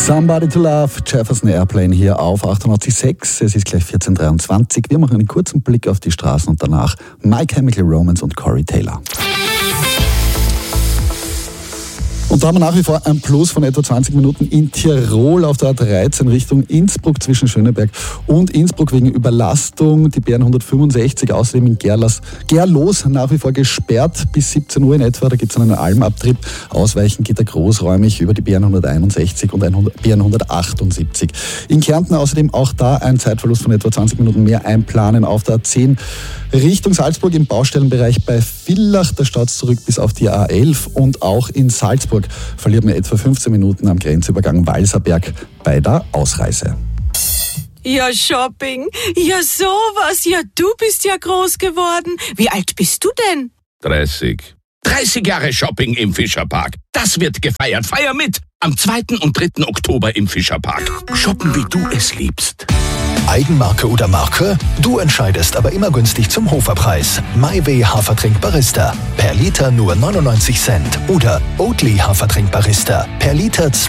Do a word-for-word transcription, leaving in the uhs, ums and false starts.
Somebody to Love, Jefferson Airplane hier auf achtundachtzig Komma sechs. Es ist gleich vierzehn Uhr dreiundzwanzig. Wir machen einen kurzen Blick auf die Straßen und danach My Chemical Romance und Corey Taylor. Und da haben wir nach wie vor ein Plus von etwa zwanzig Minuten in Tirol auf der A dreizehn Richtung Innsbruck zwischen Schöneberg und Innsbruck wegen Überlastung. Die B R hundertfünfundsechzig außerdem in Gerlas, Gerlos nach wie vor gesperrt bis siebzehn Uhr in etwa. Da gibt es einen Almabtrieb. Ausweichen geht er großräumig über die B R hunderteinundsechzig und B R hundertachtundsiebzig. In Kärnten außerdem auch da ein Zeitverlust von etwa zwanzig Minuten mehr einplanen auf der A zehn Richtung Salzburg im Baustellenbereich bei Villach. Da staut es zurück bis auf die A elf und auch in Salzburg verliert man etwa fünfzehn Minuten am Grenzübergang Walserberg bei der Ausreise. Ja, Shopping. Ja, sowas. Ja, du bist ja groß geworden. Wie alt bist du denn? dreißig. dreißig Jahre Shopping im Fischerpark. Das wird gefeiert. Feier mit! Am zweiten und dritten Oktober im Fischerpark. Shoppen, wie du es liebst. Eigenmarke oder Marke? Du entscheidest, aber immer günstig zum Hoferpreis. MyWay Hafertrink Barista. Per Liter nur neunundneunzig Cent. Oder Oatly Hafertrink Barista. Per Liter